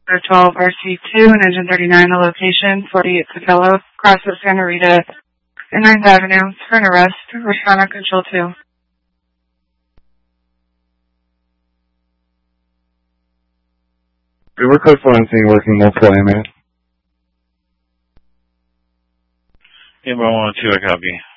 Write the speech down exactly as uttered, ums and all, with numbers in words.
twelve R C two and engine thirty-nine, the location, forty-eight Sotelo, cross of Santa Rita and ninth Avenue, for an arrest. Respond on Control two. We were close on scene working multiple A M A. Yeah, one one two, I copy.